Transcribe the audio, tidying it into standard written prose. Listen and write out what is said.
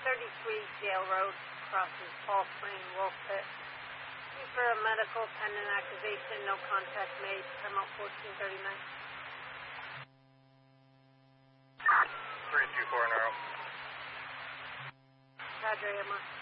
33 Gale Road, crosses Fall Spring, Wolf Pit. Due for a medical pending activation, no contact made, time out 1439. 324 in a row. Padre, Emma.